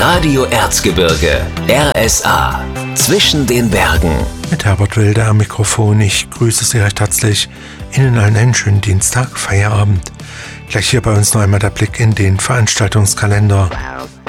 Radio Erzgebirge, RSA, zwischen den Bergen. Mit Herbert Wilde am Mikrofon. Ich grüße Sie recht herzlich. Ihnen allen einen schönen Dienstag, Feierabend. Gleich hier bei uns noch einmal der Blick in den Veranstaltungskalender.